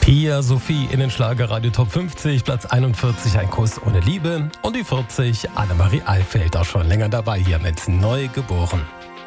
Pia Sophie in den Schlagerradio Top 50, Platz 41, ein Kuss ohne Liebe. Und die 40, Annemarie Alfelder, schon länger dabei hier mit Neugeboren.